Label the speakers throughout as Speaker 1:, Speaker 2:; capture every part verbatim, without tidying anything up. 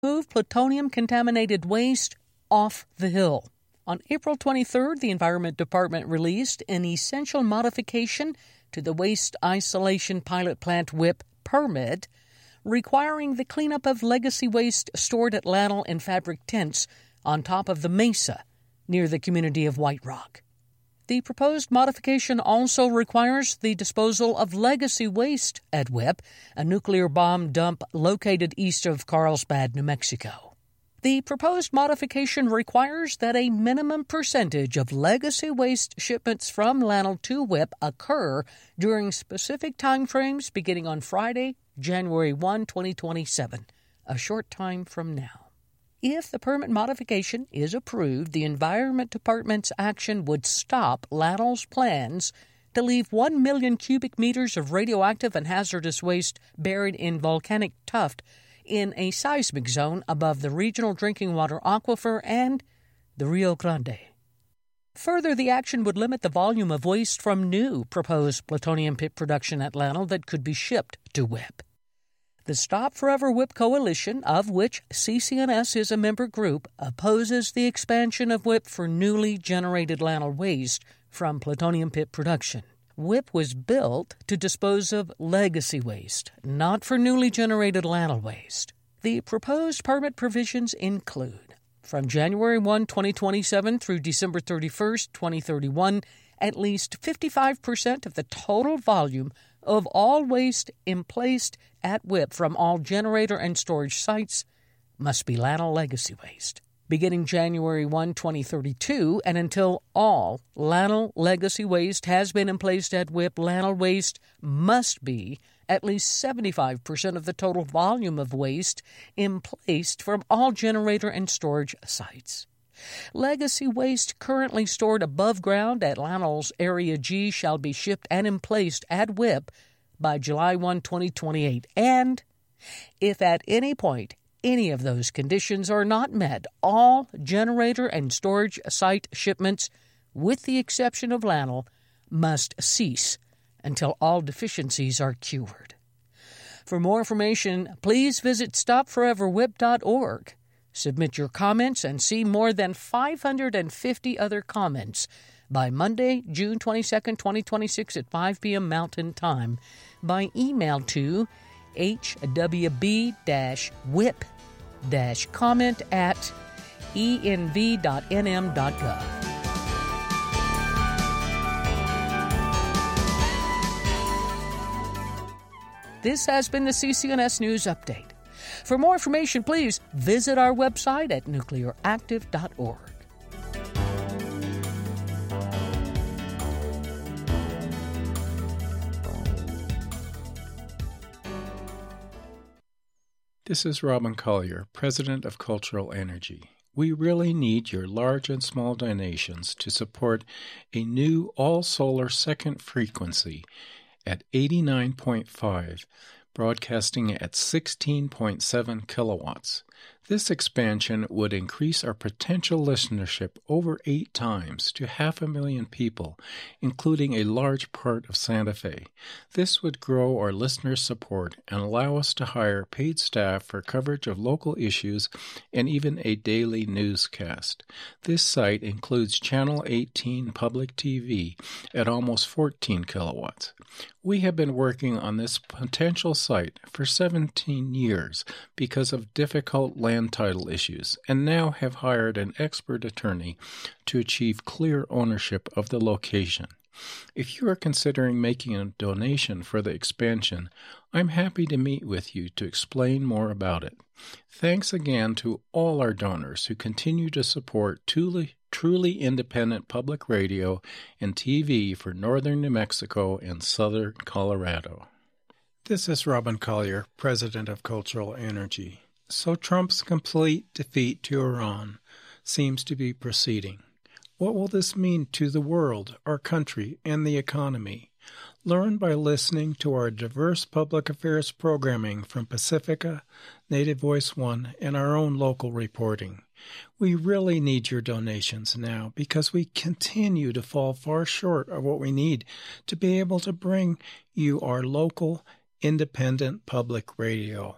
Speaker 1: move plutonium-contaminated waste off the hill. On April twenty-third, the Environment Department released an essential modification to the Waste Isolation Pilot Plant W I P permit, requiring the cleanup of legacy waste stored at Lannel and fabric tents on top of the mesa near the community of White Rock. The proposed modification also requires the disposal of legacy waste at W I P, a nuclear bomb dump located east of Carlsbad, New Mexico. The proposed modification requires that a minimum percentage of legacy waste shipments from Lannel to W I P occur during specific timeframes beginning on Friday, January first, twenty twenty-seven, a short time from now. If the permit modification is approved, the Environment Department's action would stop Lannel's plans to leave one million cubic meters of radioactive and hazardous waste buried in volcanic tuft in a seismic zone above the regional drinking water aquifer and the Rio Grande. Further, the action would limit the volume of waste from new proposed plutonium pit production at Lannel that could be shipped to W I P. The Stop Forever W I P Coalition, of which C C N S is a member group, opposes the expansion of W I P for newly generated Lannel waste from plutonium pit production. W I P was built to dispose of legacy waste, not for newly generated Lannel waste. The proposed permit provisions include, from January first, twenty twenty-seven through December thirty-first, twenty thirty-one, at least fifty-five percent of the total volume of all waste emplaced at W I P from all generator and storage sites must be Lannel legacy waste. Beginning January first, twenty thirty-two, and until all Lannel legacy waste has been emplaced at W I P, Lannel waste must be at least seventy-five percent of the total volume of waste emplaced from all generator and storage sites. Legacy waste currently stored above ground at Lannel's Area G shall be shipped and emplaced at W I P by July first, twenty twenty-eight, and if at any point any of those conditions are not met, all generator and storage site shipments, with the exception of Lannel, must cease until all deficiencies are cured. For more information, please visit stop forever w i p dot org. Submit your comments and see more than five hundred fifty other comments by Monday, June twenty-second, twenty twenty-six at five p.m. Mountain Time by email to h w b dash w i p dash comment at e n v dot n m dot gov. This has been the C C N S News Update. For more information, please visit our website at nuclear active dot org.
Speaker 2: This is Robin Collier, President of Cultural Energy. We really need your large and small donations to support a new all-solar second frequency at eighty-nine point five, broadcasting at sixteen point seven kilowatts. This expansion would increase our potential listenership over eight times to half a million people, including a large part of Santa Fe. This would grow our listener support and allow us to hire paid staff for coverage of local issues and even a daily newscast. This site includes Channel eighteen Public T V at almost fourteen kilowatts. We have been working on this potential site for seventeen years because of difficult land title issues, and now have hired an expert attorney to achieve clear ownership of the location. If you are considering making a donation for the expansion, I'm happy to meet with you to explain more about it. Thanks again to all our donors who continue to support truly, truly independent public radio and T V for northern New Mexico and southern Colorado.
Speaker 3: This is Robin Collier, President of Cultural Energy. So Trump's complete defeat to Iran seems to be proceeding. What will this mean to the world, our country, and the economy? Learn by listening to our diverse public affairs programming from Pacifica, Native Voice One, and our own local reporting. We really need your donations now because we continue to fall far short of what we need to be able to bring you our local, independent public radio.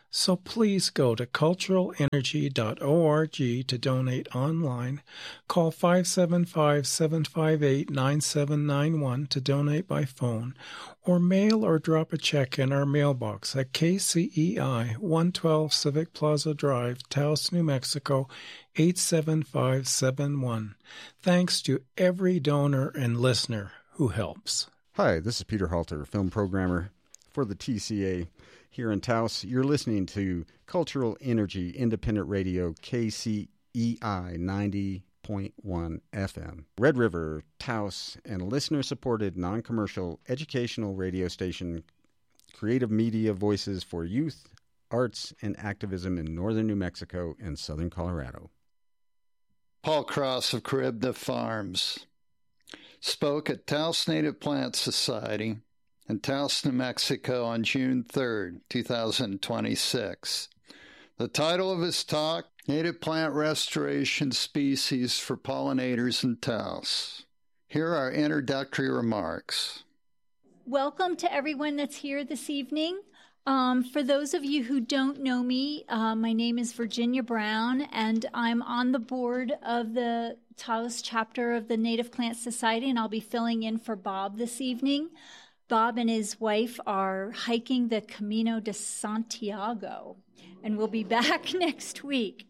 Speaker 3: So please go to cultural energy dot org to donate online. Call five seven five, seven five eight, nine seven nine one to donate by phone, or mail or drop a check in our mailbox at K C E I, one twelve Civic Plaza Drive, Taos, New Mexico, eight seven five seven one. Thanks to every donor and listener who helps.
Speaker 4: Hi, this is Peter Halter, film programmer for the T C A. Here in Taos, you're listening to Cultural Energy Independent Radio, K C E I ninety point one F M. Red River, Taos, and a listener-supported, non-commercial, educational radio station, creative media voices for youth, arts, and activism in northern New Mexico and southern Colorado.
Speaker 5: Paul Cross of Charybdis Farms spoke at Taos Native Plant Society in Taos, New Mexico on June third, two thousand twenty-six. The title of his talk, Native Plant Restoration Species for Pollinators in Taos. Here are introductory remarks.
Speaker 6: Welcome to everyone that's here this evening. Um, for those of you who don't know me, uh, my name is Virginia Brown, and I'm on the board of the Taos chapter of the Native Plant Society, and I'll be filling in for Bob this evening. Bob and his wife are hiking the Camino de Santiago, and we'll be back next week.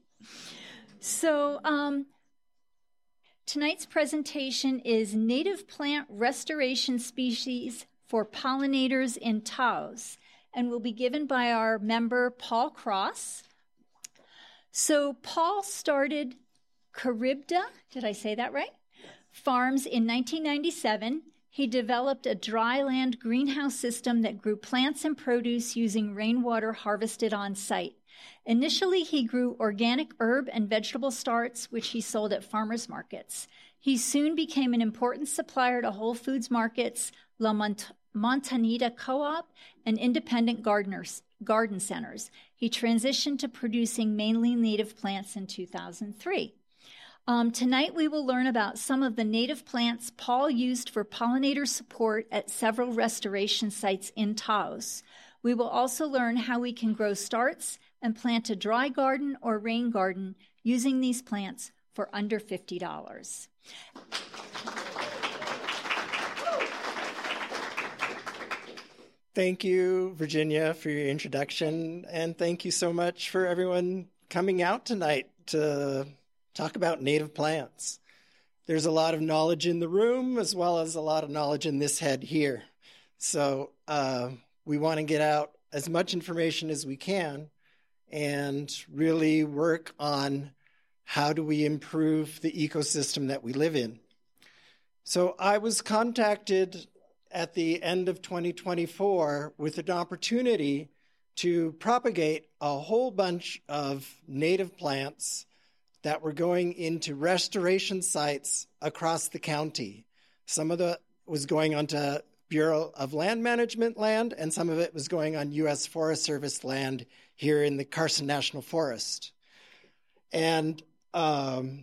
Speaker 6: So um, tonight's presentation is Native Plant Restoration Species for Pollinators in Taos, and will be given by our member, Paul Cross. So Paul started Charybdis, did I say that right? Farms in nineteen ninety-seven. He developed a dry land greenhouse system that grew plants and produce using rainwater harvested on site. Initially, he grew organic herb and vegetable starts, which he sold at farmers markets. He soon became an important supplier to Whole Foods markets, La Mont- Montanita Co-op, and independent gardeners, garden centers. He transitioned to producing mainly native plants in two thousand three. Um, tonight, we will learn about some of the native plants Paul used for pollinator support at several restoration sites in Taos. We will also learn how we can grow starts and plant a dry garden or rain garden using these plants for under fifty dollars.
Speaker 7: Thank you, Virginia, for your introduction, and thank you so much for everyone coming out tonight to talk about native plants. There's a lot of knowledge in the room, as well as a lot of knowledge in this head here. So uh, we want to get out as much information as we can and really work on how do we improve the ecosystem that we live in. So I was contacted at the end of twenty twenty-four with an opportunity to propagate a whole bunch of native plants that were going into restoration sites across the county. Some of the was going onto Bureau of Land Management land, and some of it was going on U S Forest Service land here in the Carson National Forest. And um,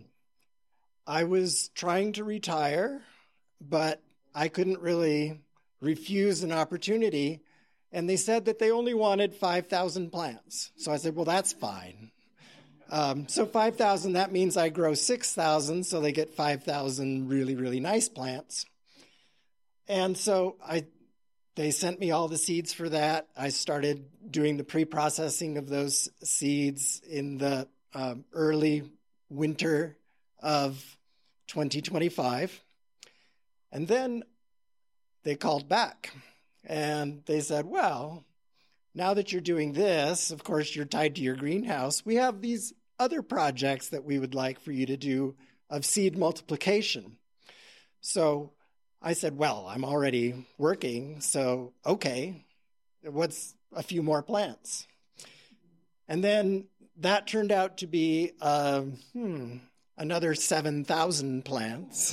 Speaker 7: I was trying to retire, but I couldn't really refuse an opportunity. And they said that they only wanted five thousand plants. So I said, well, that's fine. Um, so five thousand, that means I grow six thousand, so they get five thousand really, really nice plants. And so I, they sent me all the seeds for that. I started doing the pre-processing of those seeds in the um, early winter of twenty twenty-five. And then they called back and they said, well, now that you're doing this, of course, you're tied to your greenhouse. We have these other projects that we would like for you to do of seed multiplication. So I said, well, I'm already working, so okay, what's a few more plants? And then that turned out to be uh, hmm, another seven thousand plants.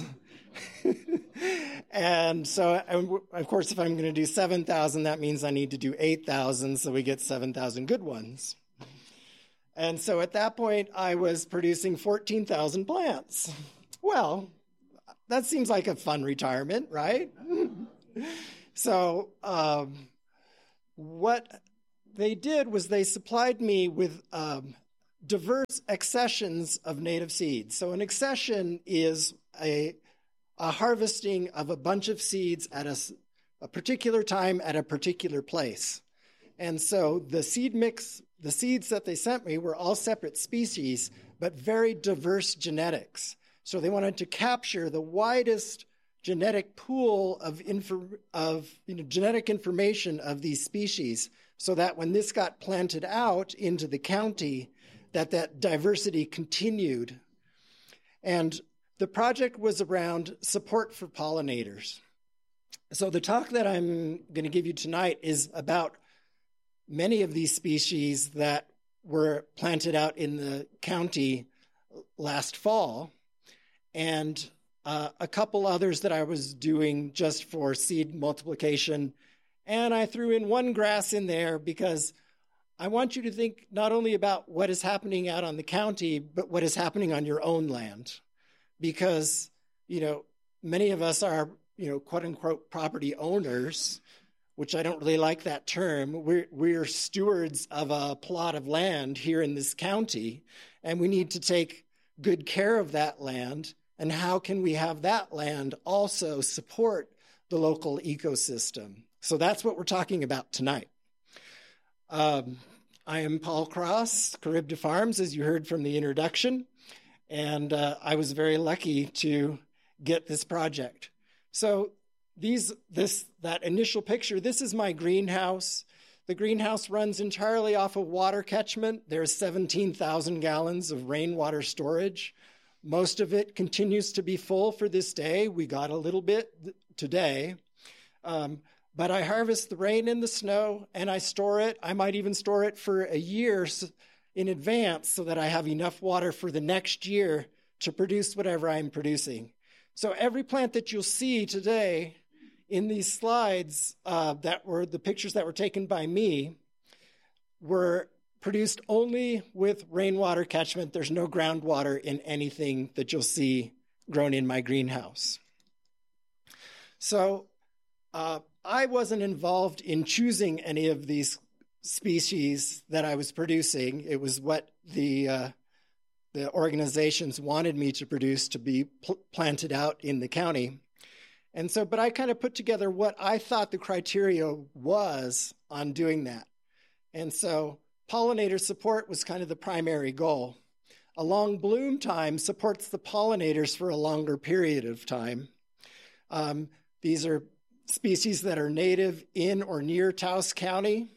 Speaker 7: And so, of course, if I'm going to do seven thousand, that means I need to do eight thousand, so we get seven thousand good ones. And so at that point, I was producing fourteen thousand plants. Well, that seems like a fun retirement, right? So um, what they did was they supplied me with um, diverse accessions of native seeds. So an accession is a, a harvesting of a bunch of seeds at a, a particular time at a particular place. And so the seed mix, the seeds that they sent me were all separate species, but very diverse genetics. So they wanted to capture the widest genetic pool of, info, of you know, genetic information of these species, so that when this got planted out into the county, that that diversity continued. And the project was around support for pollinators. So the talk that I'm going to give you tonight is about many of these species that were planted out in the county last fall, and uh, a couple others that I was doing just for seed multiplication. And I threw in one grass in there because I want you to think not only about what is happening out on the county, but what is happening on your own land. Because, you know, many of us are, you know, quote unquote property owners, which I don't really like that term. We're, we're stewards of a plot of land here in this county, and we need to take good care of that land. And how can we have that land also support the local ecosystem? So that's what we're talking about tonight. Um, I am Paul Cross, Charybdis Farms, as you heard from the introduction, and uh, I was very lucky to get this project. So these, this, that initial picture, this is my greenhouse. The greenhouse runs entirely off of water catchment. There's seventeen thousand gallons of rainwater storage. Most of it continues to be full for this day. We got a little bit today. Um, But I harvest the rain and the snow, and I store it. I might even store it for a year in advance so that I have enough water for the next year to produce whatever I'm producing. So every plant that you'll see today in these slides uh, that were the pictures that were taken by me were produced only with rainwater catchment. There's no groundwater in anything that you'll see grown in my greenhouse. So uh, I wasn't involved in choosing any of these species that I was producing. It was what the uh, the organizations wanted me to produce to be pl- planted out in the county. And so, but I kind of put together what I thought the criteria was on doing that. And so pollinator support was kind of the primary goal. A long bloom time supports the pollinators for a longer period of time. Um, these are species that are native in or near Taos County,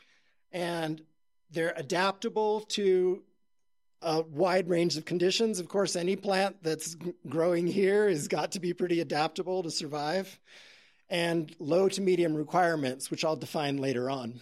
Speaker 7: and they're adaptable to a wide range of conditions. Of course, any plant that's growing here has got to be pretty adaptable to survive, and low to medium requirements, which I'll define later on.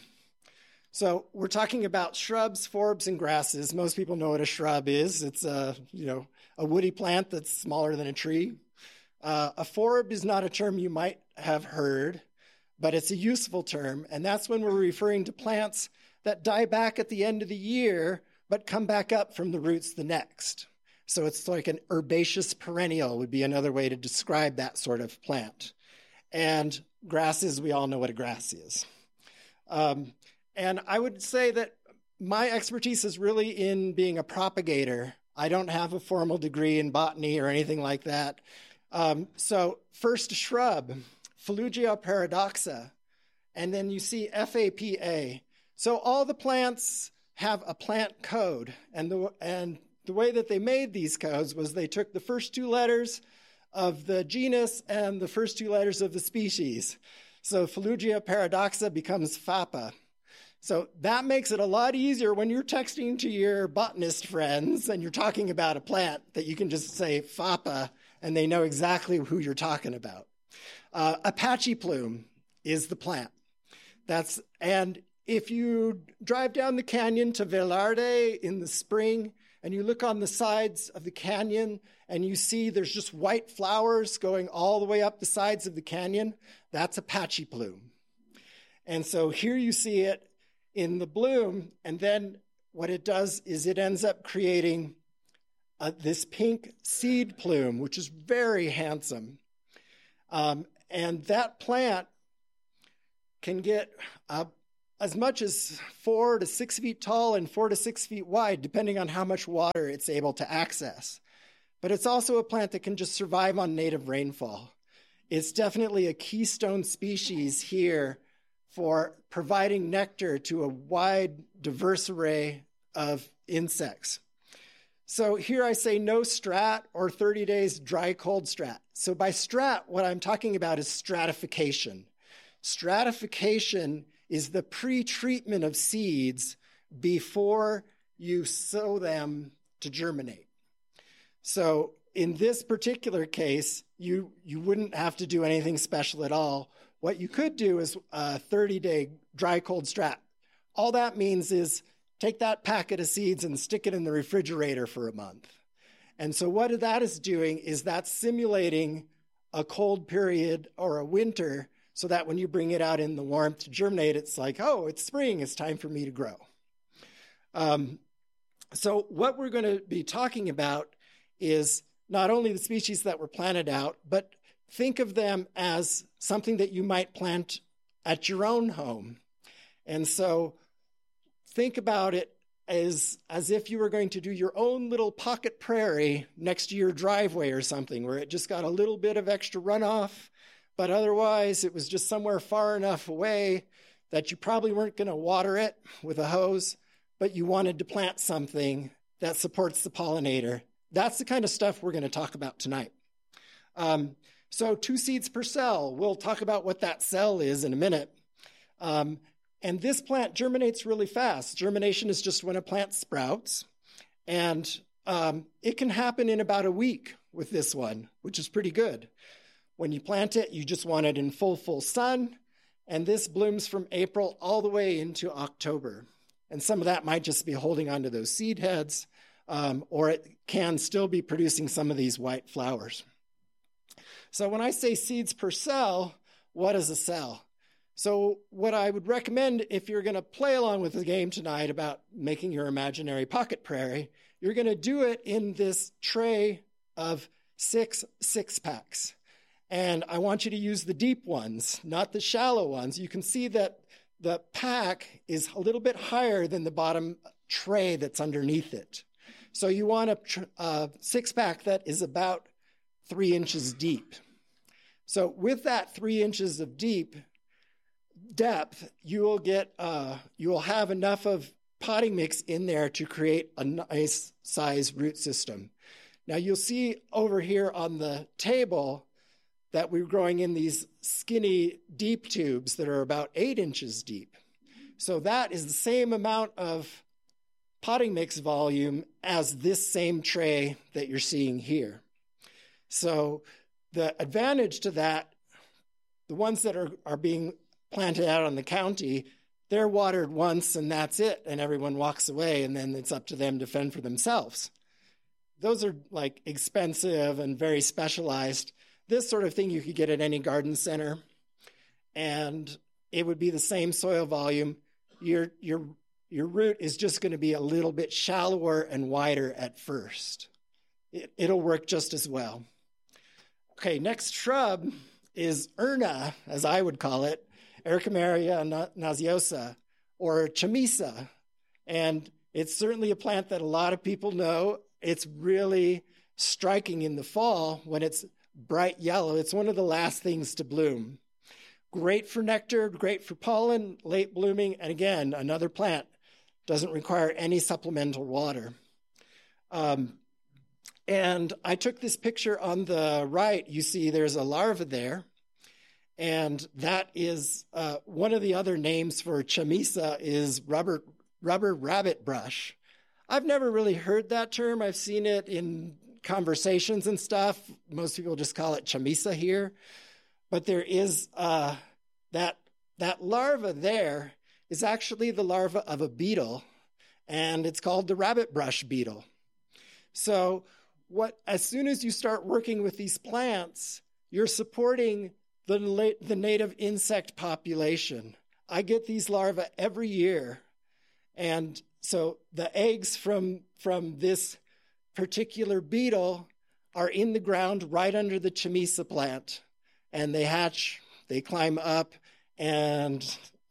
Speaker 7: So we're talking about shrubs, forbs, and grasses. Most people know what a shrub is. It's a, you know, a woody plant that's smaller than a tree. Uh, a forb is not a term you might have heard, but it's a useful term, and that's when we're referring to plants that die back at the end of the year, but come back up from the roots the next. So it's like an herbaceous perennial would be another way to describe that sort of plant. And grasses, we all know what a grass is. Um, and I would say that my expertise is really in being a propagator. I don't have a formal degree in botany or anything like that. Um, so first a shrub, Falugia paradoxa, and then you see F A P A. So all the plants have a plant code, and the and the way that they made these codes was they took the first two letters of the genus and the first two letters of the species. So Falugia paradoxa becomes F A P A. So that makes it a lot easier when you're texting to your botanist friends and you're talking about a plant that you can just say F A P A and they know exactly who you're talking about. Uh, Apache plume is the plant. That's and if you drive down the canyon to Velarde in the spring and you look on the sides of the canyon and you see there's just white flowers going all the way up the sides of the canyon, that's Apache plume. And so here you see it in the bloom, and then what it does is it ends up creating uh, this pink seed plume, which is very handsome. Um, and that plant can get a, as much as four to six feet tall and four to six feet wide, depending on how much water it's able to access. But it's also a plant that can just survive on native rainfall. It's definitely a keystone species here for providing nectar to a wide, diverse array of insects. So here I say no strat or thirty days dry cold strat. So by strat, what I'm talking about is stratification. Stratification is the pre-treatment of seeds before you sow them to germinate. So in this particular case, you, you wouldn't have to do anything special at all. What you could do is a thirty-day dry cold strat. All that means is take that packet of seeds and stick it in the refrigerator for a month. And so what that is doing is that's simulating a cold period or a winter so that when you bring it out in the warmth to germinate, it's like, oh, it's spring, it's time for me to grow. Um, so what we're going to be talking about is not only the species that were planted out, but think of them as something that you might plant at your own home. And so think about it as, as if you were going to do your own little pocket prairie next to your driveway or something, where it just got a little bit of extra runoff, but otherwise it was just somewhere far enough away that you probably weren't going to water it with a hose, but you wanted to plant something that supports the pollinator. That's the kind of stuff we're going to talk about tonight. Um, so two seeds per cell. We'll talk about what that cell is in a minute. Um, and this plant germinates really fast. Germination is just when a plant sprouts. And um, it can happen in about a week with this one, which is pretty good. When you plant it, you just want it in full, full sun. And this blooms from April all the way into October. And some of that might just be holding onto those seed heads, um, or it can still be producing some of these white flowers. So when I say seeds per cell, what is a cell? So what I would recommend if you're going to play along with the game tonight about making your imaginary pocket prairie, you're going to do it in this tray of six six-packs. And I want you to use the deep ones, not the shallow ones. You can see that the pack is a little bit higher than the bottom tray that's underneath it. So you want a, a six-pack that is about three inches deep. So with that three inches of deep depth, you will get, uh, you will have enough of potting mix in there to create a nice size root system. Now you'll see over here on the table that we're growing in these skinny deep tubes that are about eight inches deep. So that is the same amount of potting mix volume as this same tray that you're seeing here. So the advantage to that, the ones that are, are being planted out on the county, they're watered once and that's it, and everyone walks away, and then it's up to them to fend for themselves. Those are like expensive and very specialized. This sort of thing you could get at any garden center, and it would be the same soil volume. Your, your, your root is just going to be a little bit shallower and wider at first. It, it'll work just as well. Okay, next shrub is Erna, as I would call it, Ericomeria nauseosa, or chamisa. And it's certainly a plant that a lot of people know. It's really striking in the fall when it's bright yellow. It's one of the last things to bloom. Great for nectar, great for pollen, late blooming, and again, another plant. Doesn't require any supplemental water. Um, and I took this picture on the right. You see there's a larva there. And that is uh, one of the other names for chamisa is rubber, rubber rabbit brush. I've never really heard that term. I've seen it in conversations and stuff. Most people just call it chamisa here. But there is uh, that, that larva there is actually the larva of a beetle, and it's called the rabbit brush beetle. So what, as soon as you start working with these plants, you're supporting the, the native insect population. I get these larvae every year. And so the eggs from, from this particular beetle are in the ground right under the chamisa plant. And they hatch, they climb up, and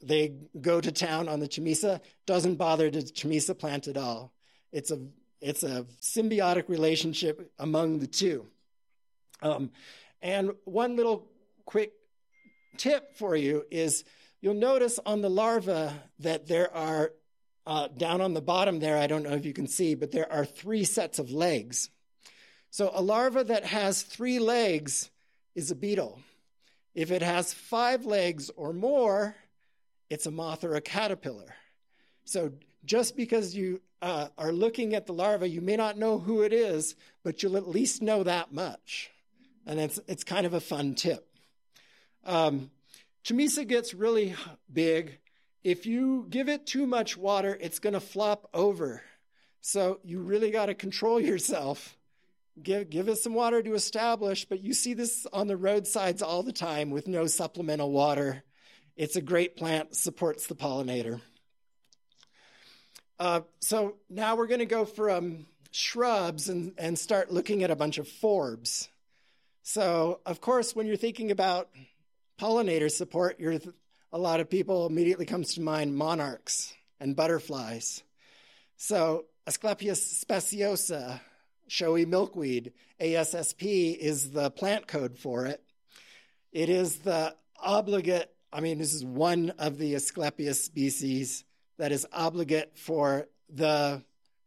Speaker 7: they go to town on the chamisa, doesn't bother the chamisa plant at all. It's a it's a symbiotic relationship among the two. Um, and one little quick tip for you is you'll notice on the larva that there are, uh, down on the bottom there, I don't know if you can see, but there are three sets of legs. So a larva that has three legs is a beetle. If it has five legs or more, it's a moth or a caterpillar. So just because you uh, are looking at the larva, you may not know who it is, but you'll at least know that much. And it's it's kind of a fun tip. Um, chamisa gets really big. If you give it too much water, it's going to flop over. So you really got to control yourself. Give, give it some water to establish, but you see this on the roadsides all the time with no supplemental water. It's a great plant, supports the pollinator. Uh, so now we're going to go from shrubs and, and start looking at a bunch of forbs. So, of course, when you're thinking about pollinator support, you're th- a lot of people immediately comes to mind monarchs and butterflies. So, Asclepias speciosa, showy milkweed, A S S P is the plant code for it. It is the obligate, I mean, this is one of the Asclepias species that is obligate for the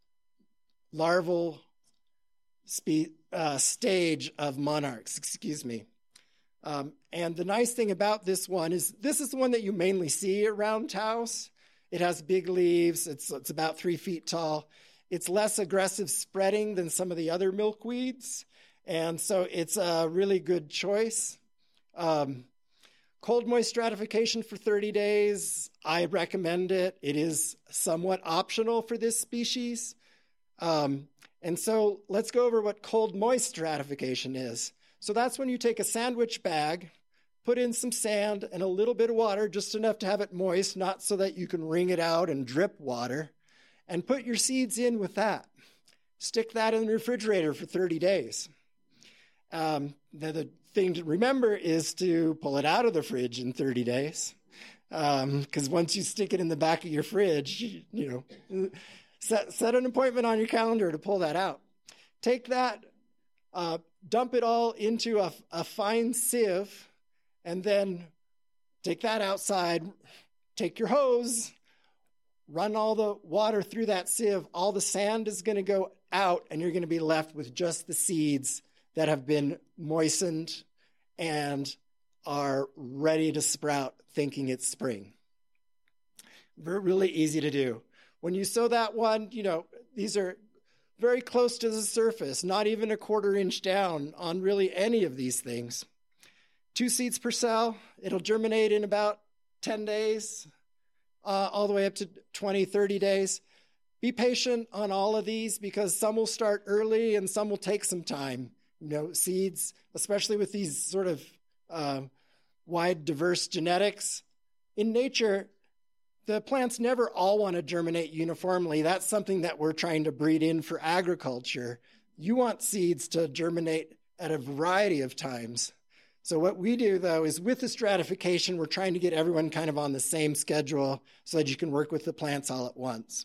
Speaker 7: larval spe- uh, stage of monarchs, excuse me. Um, and the nice thing about this one is this is the one that you mainly see around Taos. It has big leaves. It's, it's about three feet tall. It's less aggressive spreading than some of the other milkweeds. And so it's a really good choice. Um, cold moist stratification for thirty days. I recommend it. It is somewhat optional for this species. Um, and so let's go over what cold moist stratification is. So that's when you take a sandwich bag, put in some sand and a little bit of water, just enough to have it moist, not so that you can wring it out and drip water, and put your seeds in with that. Stick that in the refrigerator for thirty days. Um, the, the thing to remember is to pull it out of the fridge in thirty days. Because um, once you stick it in the back of your fridge, you, you know, set, set an appointment on your calendar to pull that out. Take that, uh, dump it all into a, a fine sieve, and then take that outside, take your hose, run all the water through that sieve. All the sand is going to go out, and you're going to be left with just the seeds that have been moistened and are ready to sprout, thinking it's spring. Really easy to do. When you sow that one, you know, these are very close to the surface, not even a quarter inch down on really any of these things. Two seeds per cell. It'll germinate in about ten days, uh, all the way up to twenty, thirty days. Be patient on all of these because some will start early and some will take some time. You know, seeds, especially with these sort of uh, wide, diverse genetics. In nature, the plants never all want to germinate uniformly. That's something that we're trying to breed in for agriculture. You want seeds to germinate at a variety of times. So what we do, though, is with the stratification, we're trying to get everyone kind of on the same schedule so that you can work with the plants all at once.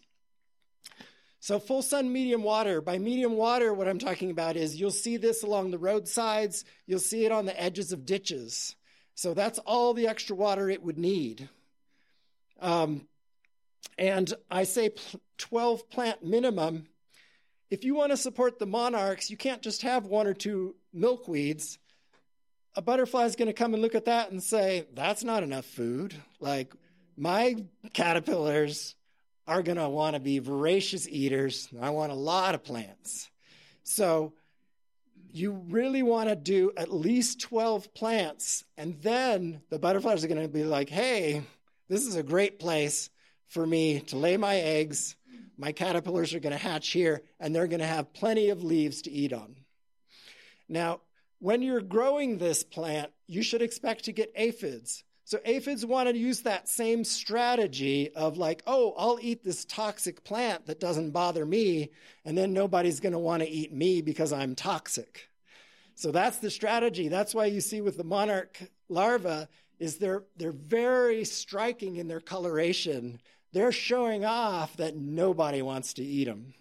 Speaker 7: So full sun, medium water. By medium water, what I'm talking about is you'll see this along the roadsides. You'll see it on the edges of ditches. So that's all the extra water it would need. Um, and I say twelve plant minimum. If you want to support the monarchs, you can't just have one or two milkweeds. A butterfly is going to come and look at that and say, that's not enough food. Like, my caterpillars are going to want to be voracious eaters. I want a lot of plants. So you really want to do at least twelve plants. And then the butterflies are going to be like, hey, this is a great place for me to lay my eggs. My caterpillars are going to hatch here, and they're going to have plenty of leaves to eat on. Now, when you're growing this plant, you should expect to get aphids. So aphids want to use that same strategy of like, oh, I'll eat this toxic plant that doesn't bother me, and then nobody's going to want to eat me because I'm toxic. So that's the strategy. That's why you see with the monarch larva, is they're they're very striking in their coloration. They're showing off that nobody wants to eat them.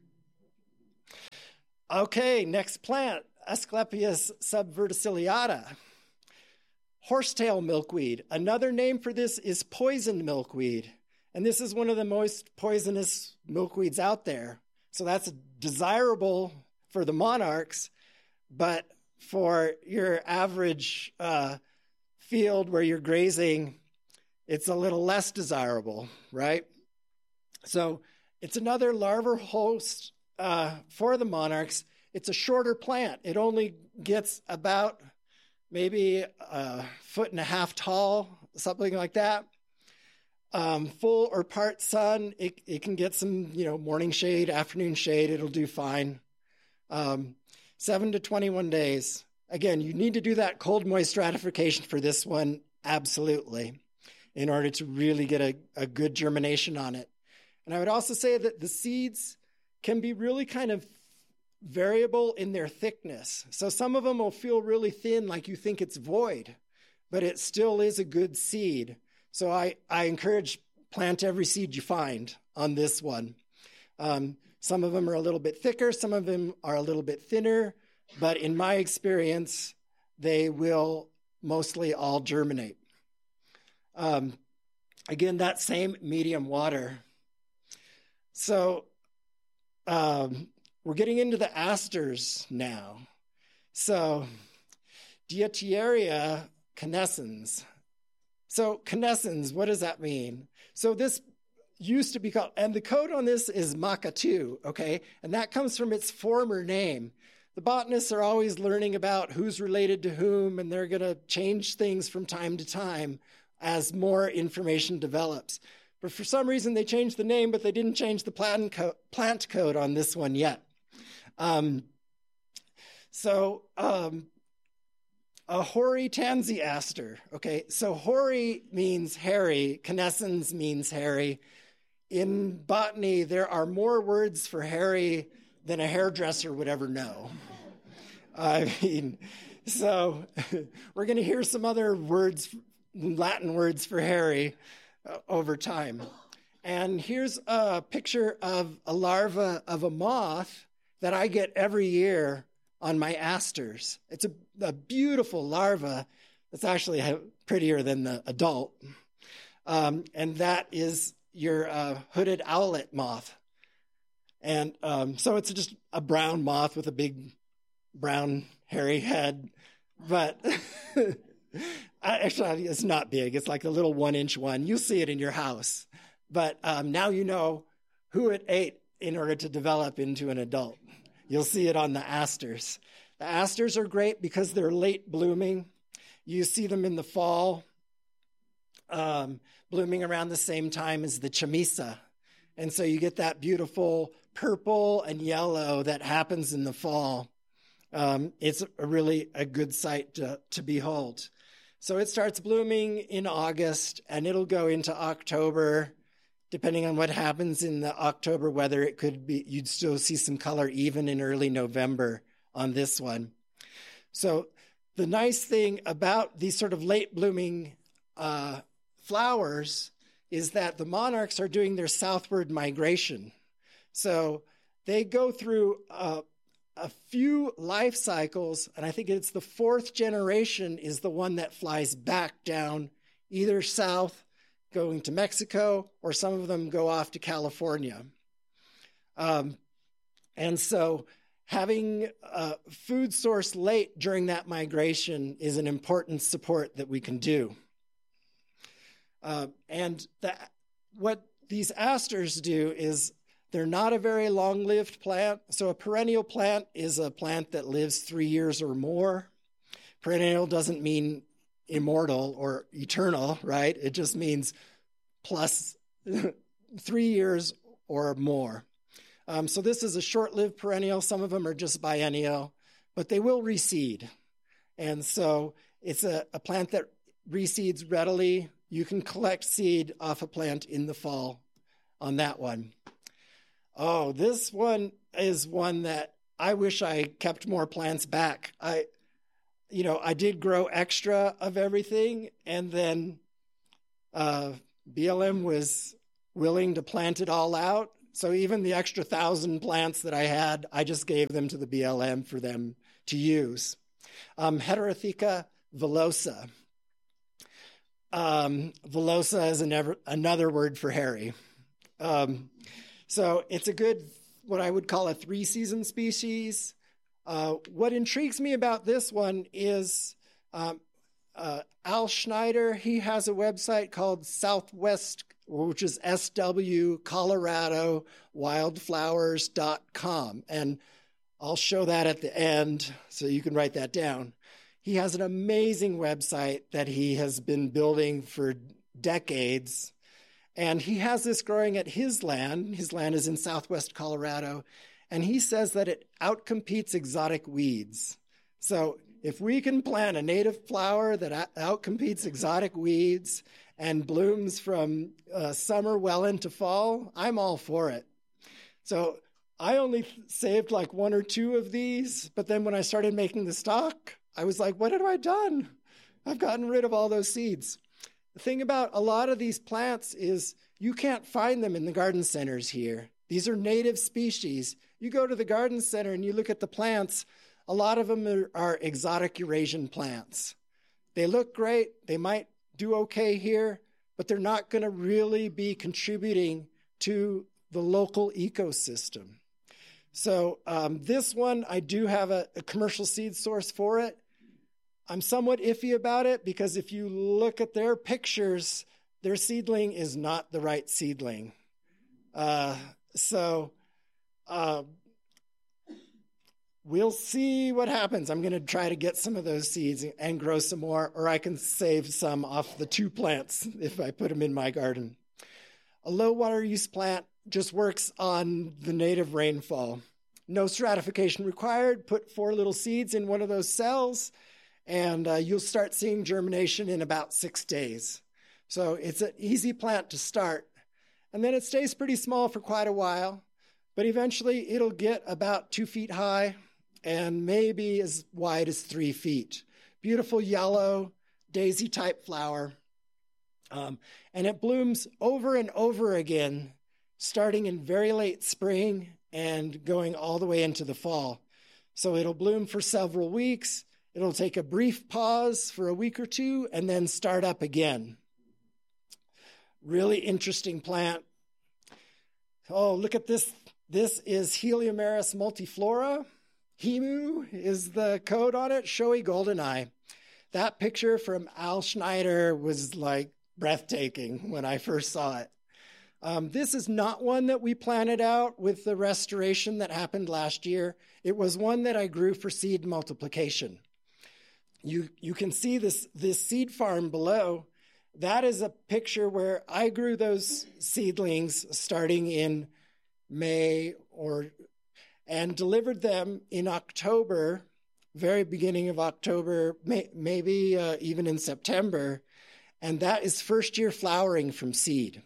Speaker 7: Okay, next plant, Asclepias subverticillata. Horsetail milkweed. Another name for this is poison milkweed. And this is one of the most poisonous milkweeds out there. So that's desirable for the monarchs, but for your average uh, field where you're grazing, it's a little less desirable, right? So it's another larval host uh, for the monarchs. It's a shorter plant. It only gets about maybe a foot and a half tall, something like that. Um, full or part sun, it, it can get some, you know, morning shade, afternoon shade. It'll do fine. Um, seven to twenty-one days. Again, you need to do that cold moist stratification for this one, absolutely, in order to really get a, a good germination on it. And I would also say that the seeds can be really kind of variable in their thickness. So some of them will feel really thin, like you think it's void, but it still is a good seed. So I, I encourage plant every seed you find on this one. Um, some of them are a little bit thicker, some of them are a little bit thinner, but in my experience, they will mostly all germinate. Um, again, that same medium water. So um, we're getting into the asters now. So Dietiaria canescens. So canescens, what does that mean? So this used to be called, and the code on this is Maca two, okay? And that comes from its former name. The botanists are always learning about who's related to whom, and they're going to change things from time to time as more information develops. But for some reason, they changed the name, but they didn't change the plant, co- plant code on this one yet. Um, so um, a hoary tansy aster. Okay, so hoary means hairy, canescens means hairy. In botany, there are more words for hairy than a hairdresser would ever know. I mean, so we're going to hear some other words, Latin words for hairy uh, over time. And here's a picture of a larva of a moth that I get every year on my asters. It's a, a beautiful larva that's actually prettier than the adult. Um, and that is your uh, hooded owlet moth. And um, so it's just a brown moth with a big brown hairy head. But actually, it's not big. It's like a little one-inch one. You'll see it in your house. But um, now you know who it ate in order to develop into an adult. You'll see it on the asters. The asters are great because they're late blooming. You see them in the fall, um, blooming around the same time as the chamisa. And so you get that beautiful purple and yellow that happens in the fall. Um, it's a really a good sight to, to behold. So it starts blooming in August, and it'll go into October. Depending on what happens in the October weather, it could be, you'd still see some color even in early November on this one. So the nice thing about these sort of late blooming uh, flowers is that the monarchs are doing their southward migration. So they go through uh, a few life cycles, and I think it's the fourth generation is the one that flies back down either south, going to Mexico, or some of them go off to California. Um, and so having a food source late during that migration is an important support that we can do. Uh, and that, what these asters do is they're not a very long-lived plant. So a perennial plant is a plant that lives three years or more. Perennial doesn't mean immortal or eternal, right? It just means plus three years or more. Um, so this is a short-lived perennial. Some of them are just biennial, but they will reseed. And so it's a, a plant that reseeds readily. You can collect seed off a plant in the fall on that one. Oh, this one is one that I wish I kept more plants back. I you know, I did grow extra of everything, and then uh, B L M was willing to plant it all out. So even the extra thousand plants that I had, I just gave them to the B L M for them to use. Um, Heterotheca villosa. Um, villosa is an, another word for hairy. Um, so it's a good, what I would call a three-season species. Uh, what intrigues me about this one is um, uh, Al Schneider. He has a website called Southwest, which is S W Colorado Wildflowers dot com. And I'll show that at the end so you can write that down. He has an amazing website that he has been building for decades. And he has this growing at his land. His land is in Southwest Colorado. And he says that it outcompetes exotic weeds. So if we can plant a native flower that outcompetes exotic weeds and blooms from uh, summer well into fall, I'm all for it. So I only saved like one or two of these, but then when I started making the stock, I was like, what have I done? I've gotten rid of all those seeds. The thing about a lot of these plants is you can't find them in the garden centers here. These are native species. You go to the garden center and you look at the plants, a lot of them are, are exotic Eurasian plants. They look great. They might do okay here, but they're not going to really be contributing to the local ecosystem. So um, this one, I do have a, a commercial seed source for it. I'm somewhat iffy about it because if you look at their pictures, their seedling is not the right seedling. Uh, so uh, we'll see what happens. I'm going to try to get some of those seeds and grow some more, or I can save some off the two plants if I put them in my garden. A low water use plant just works on the native rainfall. No stratification required. Put four little seeds in one of those cells, and uh, you'll start seeing germination in about six days. So it's an easy plant to start. And then it stays pretty small for quite a while, but eventually it'll get about two feet high and maybe as wide as three feet. Beautiful yellow, daisy-type flower. Um, and it blooms over and over again, starting in very late spring and going all the way into the fall. So it'll bloom for several weeks. It'll take a brief pause for a week or two and then start up again. Really interesting plant. Oh, look at this. This is Heliomeris multiflora. H E M U is the code on it, showy golden eye. That picture from Al Schneider was like breathtaking when I first saw it. Um, this is not one that we planted out with the restoration that happened last year. It was one that I grew for seed multiplication. You, you can see this, this seed farm below. That is a picture where I grew those seedlings starting in May or and delivered them in October, very beginning of October, may, maybe uh, even in September. And that is first year flowering from seed.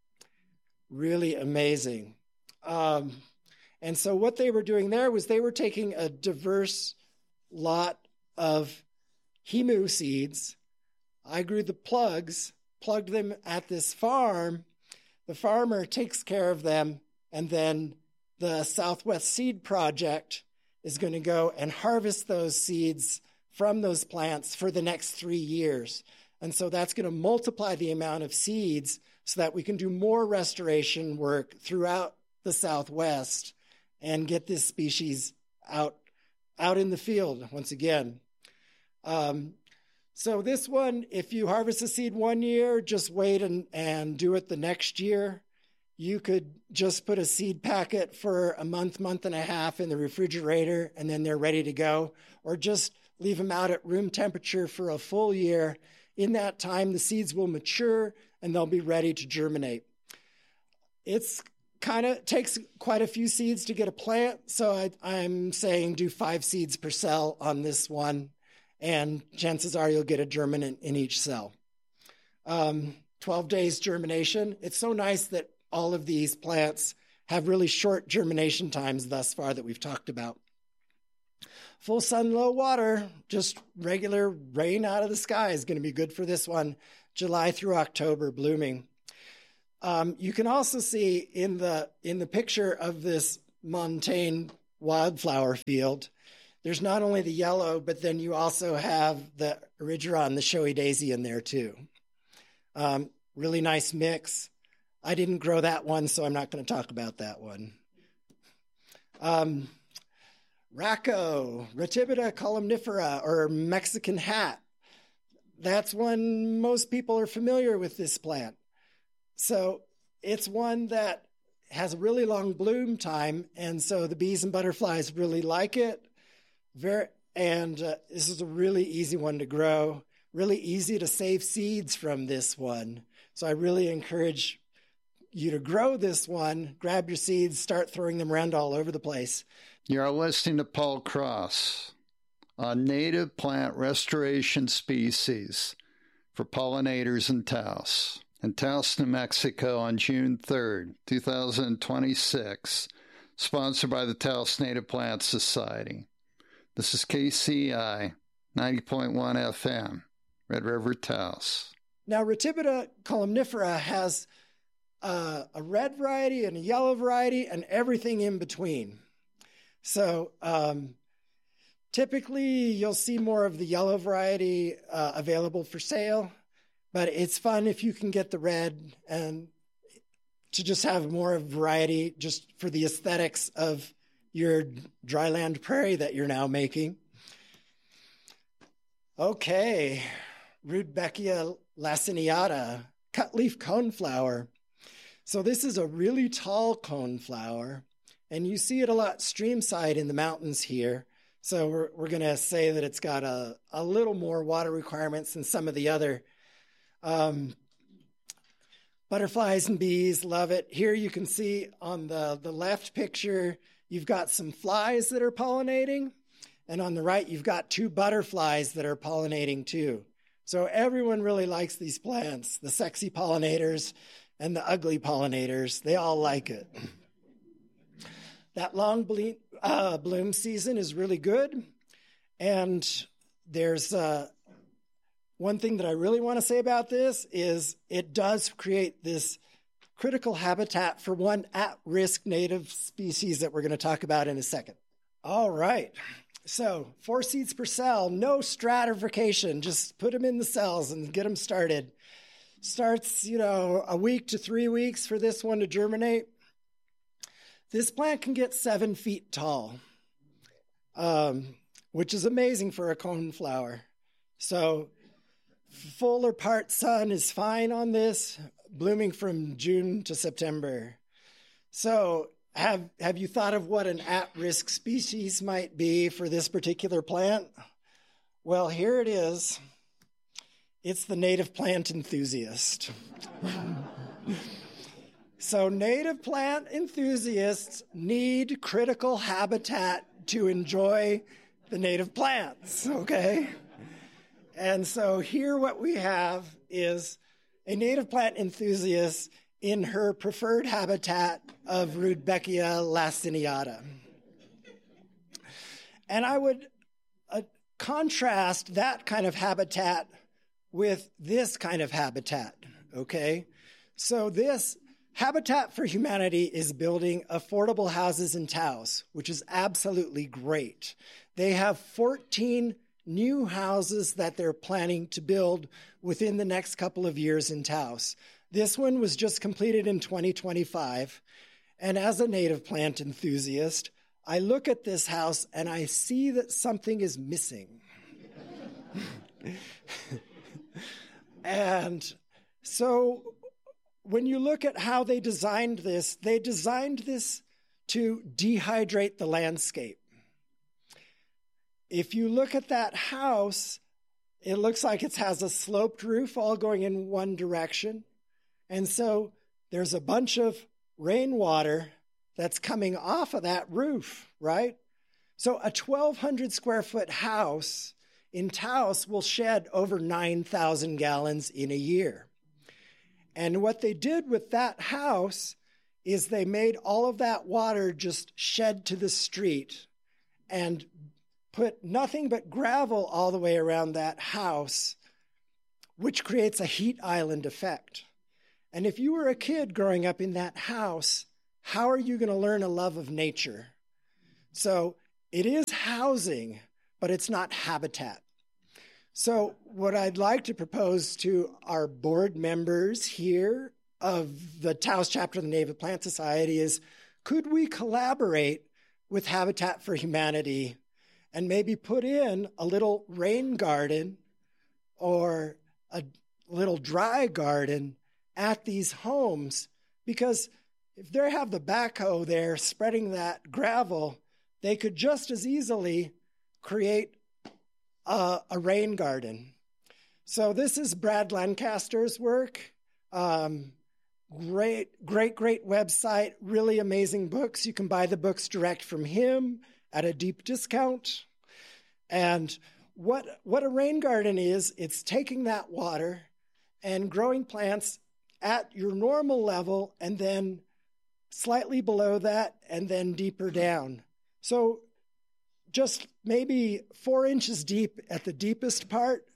Speaker 7: Really amazing. Um, and so what they were doing there was they were taking a diverse lot of H E M U seeds. I grew the plugs, plugged them at this farm. The farmer takes care of them, and then the Southwest Seed Project is going to go and harvest those seeds from those plants for the next three years. And so that's going to multiply the amount of seeds so that we can do more restoration work throughout the Southwest and get this species out, out in the field once again. Um, So this one, if you harvest a seed one year, just wait and, and do it the next year. You could just put a seed packet for a month, month and a half in the refrigerator, and then they're ready to go. Or just leave them out at room temperature for a full year. In that time, the seeds will mature, and they'll be ready to germinate. It's kind of takes quite a few seeds to get a plant, so I, I'm saying do five seeds per cell on this one. And chances are you'll get a germinant in each cell. Um, twelve days germination. It's so nice that all of these plants have really short germination times thus far that we've talked about. Full sun, low water, just regular rain out of the sky is going to be good for this one, July through October blooming. Um, you can also see in the in the picture of this montane wildflower field, there's not only the yellow, but then you also have the erigeron, the showy daisy in there too. Um, really nice mix. I didn't grow that one, so I'm not going to talk about that one. Um, Racco, Ratibida columnifera, or Mexican hat. That's one most people are familiar with this plant. So it's one that has a really long bloom time, and so the bees and butterflies really like it. Very, and uh, this is a really easy one to grow, really easy to save seeds from this one. So I really encourage you to grow this one, grab your seeds, start throwing them around all over the place.
Speaker 5: You're listening to Paul Cross on native plant restoration species for pollinators in Taos. In Taos, New Mexico on June third, two thousand twenty-six, sponsored by the Taos Native Plant Society. This is K C I ninety point one F M, Red River, Taos.
Speaker 7: Now, Ratibida columnifera has uh, a red variety and a yellow variety and everything in between. So um, typically you'll see more of the yellow variety uh, available for sale, but it's fun if you can get the red and to just have more of variety just for the aesthetics of your dryland prairie that you're now making. Okay, Rudbeckia laciniata, cutleaf coneflower. So this is a really tall coneflower, and you see it a lot streamside in the mountains here. So we're, we're going to say that it's got a, a little more water requirements than some of the other um, butterflies and bees love it. Here you can see on the, the left picture, you've got some flies that are pollinating. And on the right, you've got two butterflies that are pollinating too. So everyone really likes these plants, the sexy pollinators and the ugly pollinators. They all like it. That long ble- uh, bloom season is really good. And there's uh, one thing that I really want to say about this is it does create this critical habitat for one at-risk native species that we're going to talk about in a second. All right. So four seeds per cell, no stratification. Just put them in the cells and get them started. Starts, you know, a week to three weeks for this one to germinate. This plant can get seven feet tall, um, which is amazing for a coneflower. So full or part sun is fine on this, blooming from June to September. So have have you thought of what an at-risk species might be for this particular plant? Well, here it is. It's the native plant enthusiast. So native plant enthusiasts need critical habitat to enjoy the native plants, okay? And so here what we have is a native plant enthusiast in her preferred habitat of Rudbeckia laciniata. And I would uh, contrast that kind of habitat with this kind of habitat, okay? So this Habitat for Humanity is building affordable houses in Taos, which is absolutely great. They have fourteen new houses that they're planning to build within the next couple of years in Taos. This one was just completed in twenty twenty-five. And as a native plant enthusiast, I look at this house and I see that something is missing. And so when you look at how they designed this, they designed this to dehydrate the landscape. If you look at that house, it looks like it has a sloped roof all going in one direction. And so there's a bunch of rainwater that's coming off of that roof, right? So a twelve hundred square foot house in Taos will shed over nine thousand gallons in a year. And what they did with that house is they made all of that water just shed to the street and put nothing but gravel all the way around that house, which creates a heat island effect. And if you were a kid growing up in that house, how are you going to learn a love of nature? So it is housing, but it's not habitat. So what I'd like to propose to our board members here of the Taos chapter of the Native Plant Society is, could we collaborate with Habitat for Humanity and maybe put in a little rain garden or a little dry garden at these homes? Because if they have the backhoe there spreading that gravel, they could just as easily create a, a rain garden. So this is Brad Lancaster's work. Um, great, great, great website, really amazing books. You can buy the books direct from him at a deep discount. And what, what a rain garden is, it's taking that water and growing plants at your normal level and then slightly below that and then deeper down. So just maybe four inches deep at the deepest part,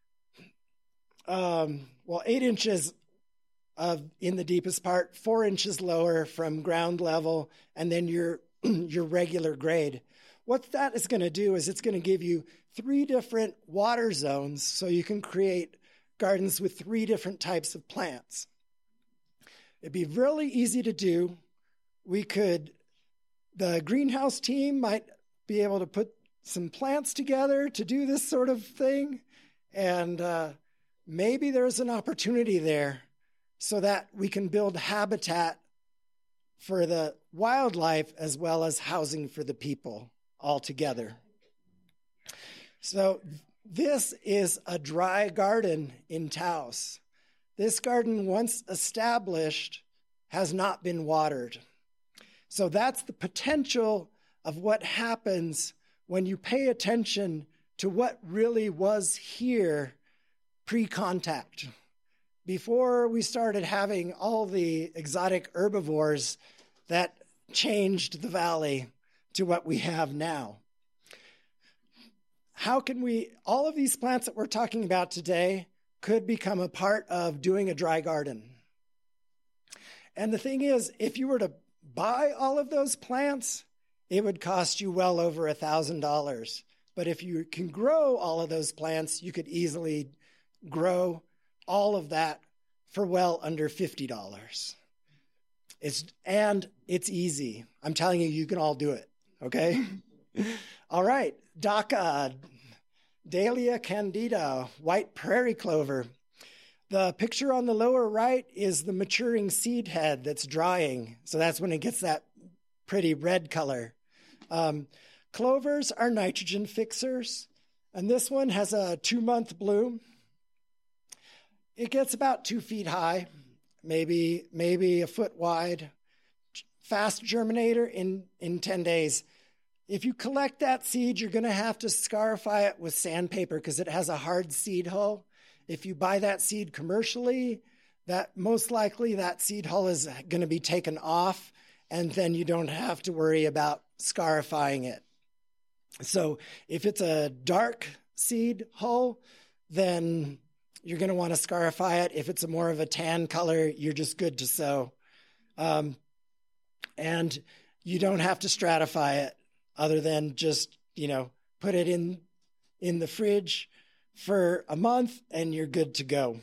Speaker 7: um, well, eight inches of in the deepest part, four inches lower from ground level, and then your, your regular grade. What that is going to do is it's going to give you three different water zones so you can create gardens with three different types of plants. It'd be really easy to do. We could, the greenhouse team might be able to put some plants together to do this sort of thing. And uh, maybe there's an opportunity there so that we can build habitat for the wildlife as well as housing for the people all together. So this is a dry garden in Taos. This garden, once established, has not been watered. So that's the potential of what happens when you pay attention to what really was here pre-contact. Before we started having all the exotic herbivores that changed the valley to what we have now. How can we, all of these plants that we're talking about today could become a part of doing a dry garden. And the thing is, if you were to buy all of those plants, it would cost you well over a thousand dollars. But if you can grow all of those plants, you could easily grow all of that for well under fifty dollars. It's, and it's easy. I'm telling you, you can all do it, okay? All right, D A C A, Dahlia candida, white prairie clover. The picture on the lower right is the maturing seed head that's drying. So that's when it gets that pretty red color. Um, clovers are nitrogen fixers, and this one has a two-month bloom. It gets about two feet high, maybe maybe a foot wide. Fast germinator in, in ten days. If you collect that seed, you're going to have to scarify it with sandpaper because it has a hard seed hull. If you buy that seed commercially, that most likely that seed hull is going to be taken off, and then you don't have to worry about scarifying it. So if it's a dark seed hull, then you're going to want to scarify it. If it's a more of a tan color, you're just good to sow. Um, and you don't have to stratify it other than just, you know, put it in, in the fridge for a month and you're good to go.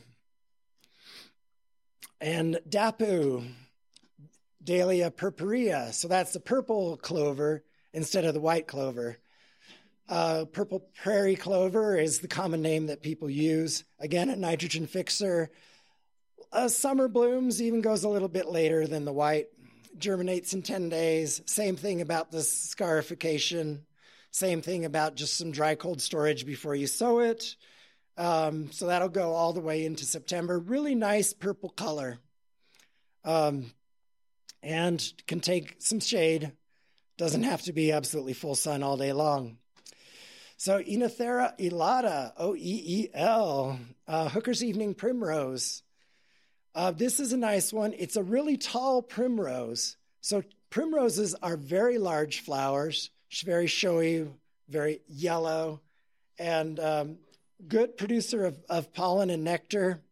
Speaker 7: And Dapu, Dahlia purpurea. So that's the purple clover instead of the white clover. Uh, purple prairie clover is the common name that people use. Again, a nitrogen fixer. Uh, summer blooms, even goes a little bit later than the white. Germinates in ten days. Same thing about the scarification. Same thing about just some dry cold storage before you sow it. Um, so that'll go all the way into September. Really nice purple color. Um, and can take some shade. Doesn't have to be absolutely full sun all day long. So Oenothera elata, O E E L, uh, Hooker's Evening Primrose. Uh, this is a nice one. It's a really tall primrose. So primroses are very large flowers, very showy, very yellow, and um, good producer of, of pollen and nectar.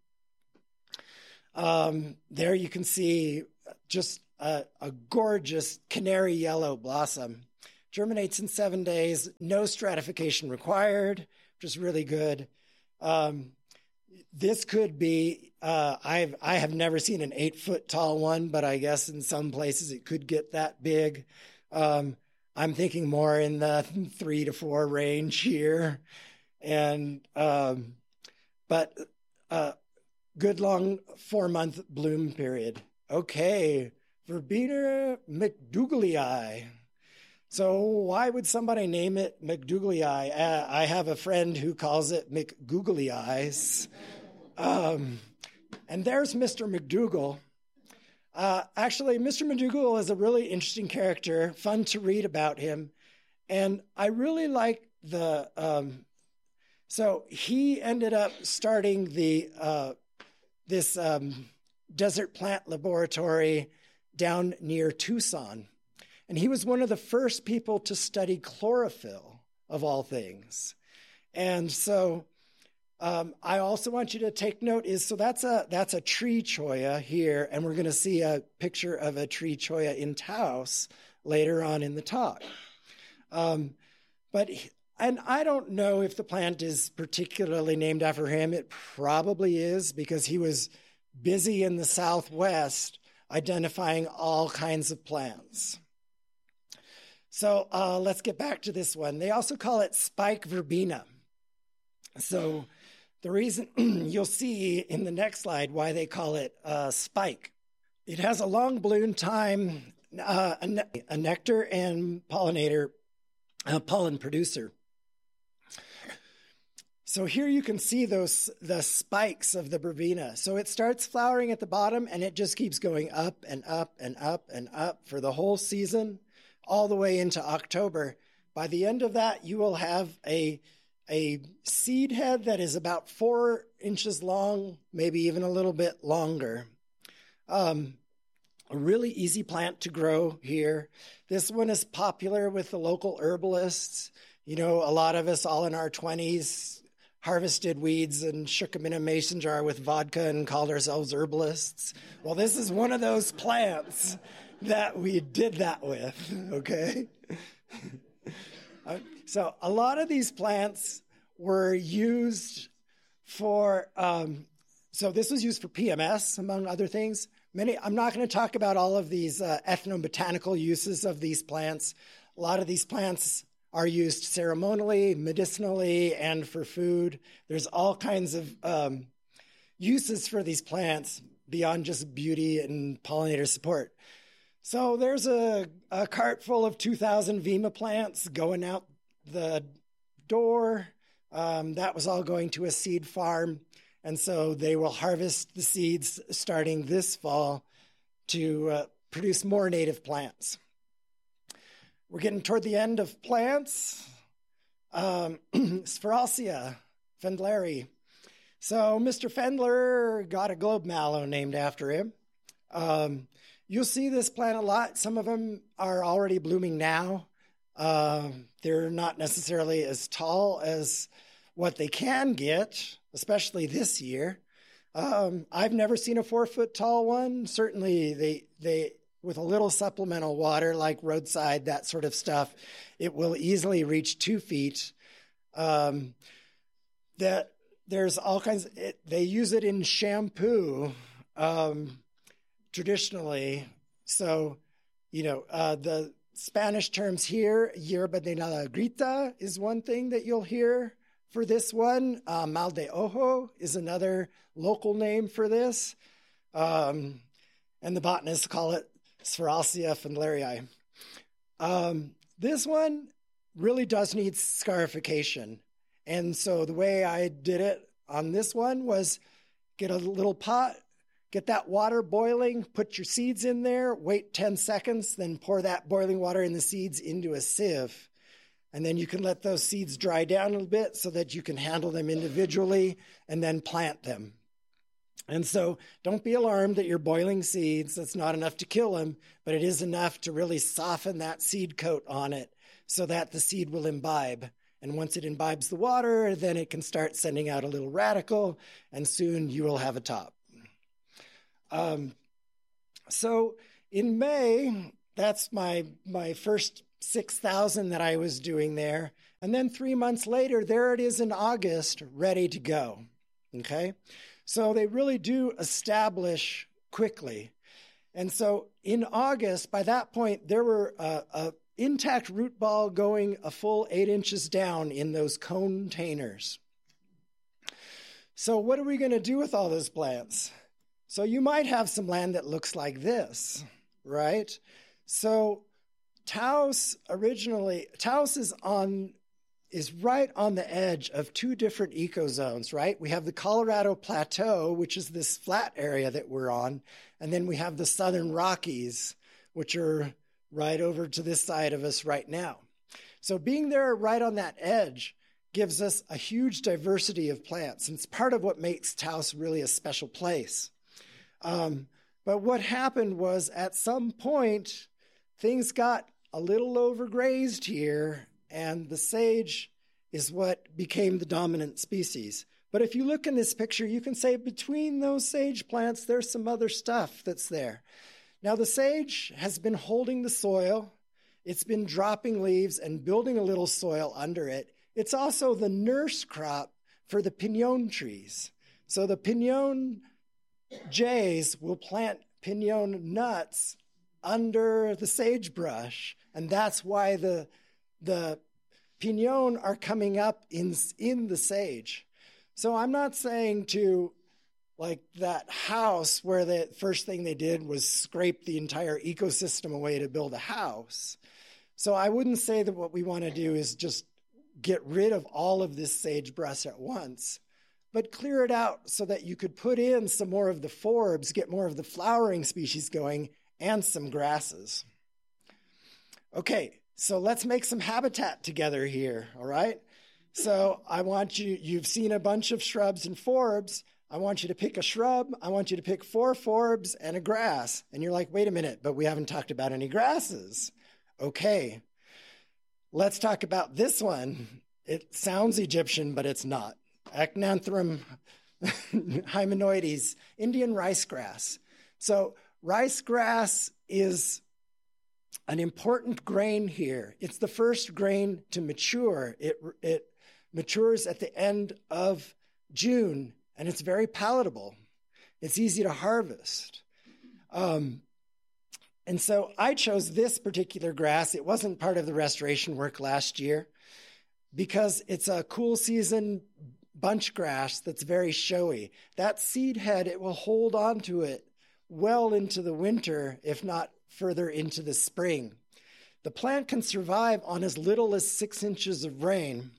Speaker 7: Um, there you can see just a, a gorgeous canary yellow blossom. Germinates in seven days, no stratification required, which is really good. Um, this could be, uh, I've, I have never seen an eight foot tall one, but I guess in some places it could get that big. Um, I'm thinking more in the three to four range here. And, um, but, uh, good long four month bloom period. Okay. Verbena McDougalii. So why would somebody name it McDougalii? Uh, I have a friend who calls it McGoogly Eyes. Um, and there's Mister McDougal. Uh, actually, Mister McDougal is a really interesting character, fun to read about him. And I really like the, um, so he ended up starting the, uh, this um, desert plant laboratory down near Tucson. And he was one of the first people to study chlorophyll, of all things. And so um, I also want you to take note is, so that's a that's a tree cholla here, and we're going to see a picture of a tree cholla in Taos later on in the talk. Um, but, and I don't know if the plant is particularly named after him. It probably is, because he was busy in the Southwest identifying all kinds of plants. So uh, let's get back to this one. They also call it spike verbena. So the reason you'll see in the next slide why they call it uh, spike. It has a long bloom time, uh, a, ne- a nectar and pollinator, uh, pollen producer. So here you can see those the spikes of the verbena. So it starts flowering at the bottom, and it just keeps going up and up and up and up for the whole season, all the way into October. By the end of that, you will have a, a seed head that is about four inches long, maybe even a little bit longer. Um, a really easy plant to grow here. This one is popular with the local herbalists. You know, a lot of us all in our twenties harvested weeds and shook them in a mason jar with vodka and called ourselves herbalists. Well, this is one of those plants that we did that with, okay? So a lot of these plants were used for, um, so this was used for P M S, among other things. Many, I'm not going to talk about all of these uh, ethnobotanical uses of these plants. A lot of these plants are used ceremonially, medicinally, and for food. There's all kinds of um, uses for these plants beyond just beauty and pollinator support. So there's a, a cart full of two thousand Vema plants going out the door. Um, that was all going to a seed farm. And so they will harvest the seeds starting this fall to uh, produce more native plants. We're getting toward the end of plants. Um, Sphaerosia fendleri. So Mister Fendler got a globe mallow named after him. Um, you'll see this plant a lot. Some of them are already blooming now. Uh, they're not necessarily as tall as what they can get, especially this year. Um, I've never seen a four foot tall one. Certainly they, they, with a little supplemental water like roadside, that sort of stuff, it will easily reach two feet. Um, that there's all kinds, of, it, they use it in shampoo, um, traditionally. So, you know, uh, the Spanish terms here, yerba de la grita is one thing that you'll hear for this one. Uh, mal de ojo is another local name for this. Um, and the botanists call it Sphaerosia fendleri. Um, this one really does need scarification. And so the way I did it on this one was get a little pot, get that water boiling, put your seeds in there, wait ten seconds, then pour that boiling water and the seeds into a sieve. And then you can let those seeds dry down a little bit so that you can handle them individually and then plant them. And so don't be alarmed that you're boiling seeds. That's not enough to kill them, but it is enough to really soften that seed coat on it so that the seed will imbibe. And once it imbibes the water, then it can start sending out a little radicle, and soon you will have a top. Um, so in May, that's my, my first six thousand that I was doing there. And then three months later, there it is in August, ready to go. Okay? So they really do establish quickly. And so in August, by that point, there were a, a intact root ball going a full eight inches down in those containers. So what are we going to do with all those plants? So you might have some land that looks like this, right? So Taos originally, Taos is on, is right on the edge of two different ecozones, right? We have the Colorado Plateau, which is this flat area that we're on, and then we have the Southern Rockies, which are right over to this side of us right now. So being there right on that edge gives us a huge diversity of plants, and it's part of what makes Taos really a special place. Um, but what happened was at some point, things got a little overgrazed here, and the sage is what became the dominant species. But if you look in this picture, you can say between those sage plants, there's some other stuff that's there. Now, the sage has been holding the soil. It's been dropping leaves and building a little soil under it. It's also the nurse crop for the pinon trees. So the pinon jays will plant pinon nuts under the sagebrush, and that's why the, the pinon are coming up in, in the sage. So I'm not saying to, like that house where the first thing they did was scrape the entire ecosystem away to build a house. So I wouldn't say that what we want to do is just get rid of all of this sagebrush at once, but clear it out so that you could put in some more of the forbs, get more of the flowering species going, and some grasses. Okay, so let's make some habitat together here, all right? So I want you, you've seen a bunch of shrubs and forbs. I want you to pick a shrub. I want you to pick four forbs and a grass. And you're like, wait a minute, but we haven't talked about any grasses. Okay, let's talk about this one. It sounds Egyptian, but it's not. Acnanthrum hymeneoides, Indian rice grass. So rice grass is an important grain here. It's the first grain to mature. It, it matures at the end of June, and it's very palatable. It's easy to harvest. Um, and so I chose this particular grass. It wasn't part of the restoration work last year because it's a cool season bunch grass that's very showy. That seed head, it will hold on to it well into the winter, if not further into the spring. The plant can survive on as little as six inches of rain,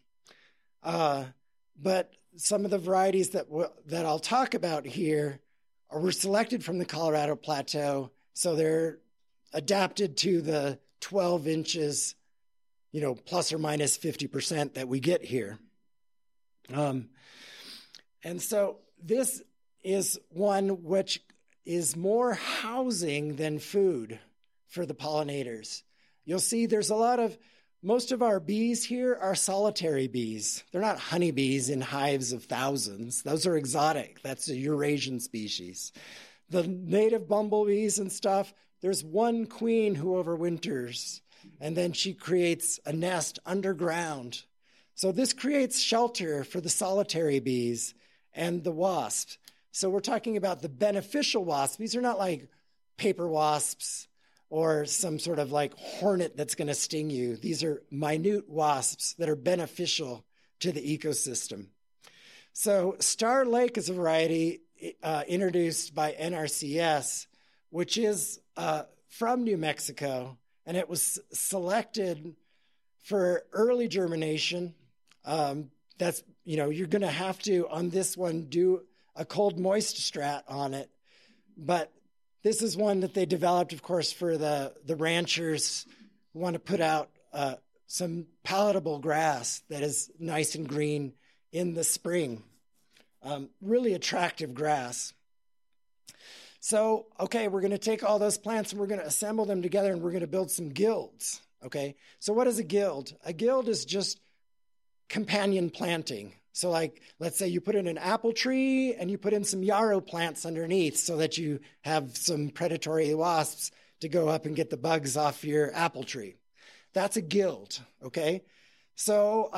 Speaker 7: uh, but some of the varieties that w- that I'll talk about here are, were selected from the Colorado Plateau, so they're adapted to the twelve inches, you know, plus or minus fifty percent that we get here. Um, and so this is one which is more housing than food for the pollinators. You'll see there's a lot of, most of our bees here are solitary bees. They're not honeybees in hives of thousands. Those are exotic. That's a Eurasian species. The native bumblebees and stuff, there's one queen who overwinters, and then she creates a nest underground. So this creates shelter for the solitary bees and the wasps. So we're talking about the beneficial wasps. These are not like paper wasps or some sort of like hornet that's going to sting you. These are minute wasps that are beneficial to the ecosystem. So Star Lake is a variety uh, introduced by N R C S, which is uh, from New Mexico, and it was selected for early germination. Um, that's, you know, you're going to have to, on this one, do a cold moist strat on it. But this is one that they developed, of course, for the, the ranchers who want to put out uh, some palatable grass that is nice and green in the spring. Um, really attractive grass. So, okay, we're going to take all those plants and we're going to assemble them together and we're going to build some guilds. Okay, so what is a guild? A guild is just companion planting. So like, let's say you put in an apple tree and you put in some yarrow plants underneath so that you have some predatory wasps to go up and get the bugs off your apple tree. That's a guild, okay? So